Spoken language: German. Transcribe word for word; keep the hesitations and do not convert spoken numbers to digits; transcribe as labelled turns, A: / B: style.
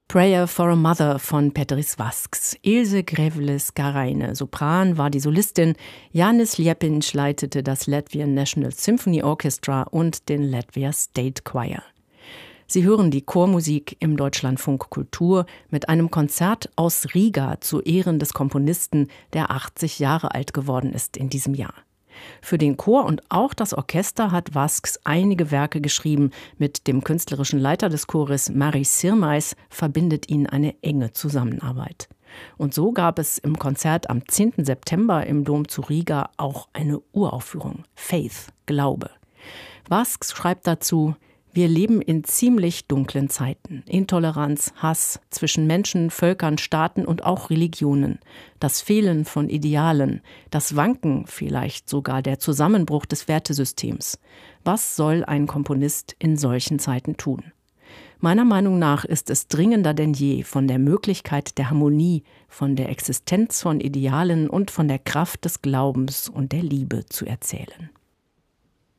A: Prayer for a Mother von Petris Vasks. Ilse Greveles-Gareine, Sopran, war die Solistin. Janis Liepinc leitete das Latvian National Symphony Orchestra und den Latvia State Choir. Sie hören die Chormusik im Deutschlandfunk Kultur mit einem Konzert aus Riga zu Ehren des Komponisten, der achtzig Jahre alt geworden ist in diesem Jahr. Für den Chor und auch das Orchester hat Vasks einige Werke geschrieben. Mit dem künstlerischen Leiter des Chores, Maris Sirmais, verbindet ihn eine enge Zusammenarbeit. Und so gab es im Konzert am zehnten September im Dom zu Riga auch eine Uraufführung. Faith, Glaube. Vasks schreibt dazu: Wir leben in ziemlich dunklen Zeiten. Intoleranz, Hass zwischen Menschen, Völkern, Staaten und auch Religionen. Das Fehlen von Idealen, das Wanken, vielleicht sogar der Zusammenbruch des Wertesystems. Was soll ein Komponist in solchen Zeiten tun? Meiner Meinung nach ist es dringender denn je, von der Möglichkeit der Harmonie, von der Existenz von Idealen und von der Kraft des Glaubens und der Liebe zu erzählen.